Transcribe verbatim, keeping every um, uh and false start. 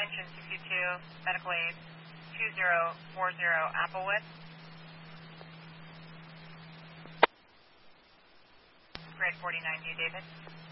Attention sixty-two, medical aid two zero four zero Applewood. Grade forty-nine, D, David.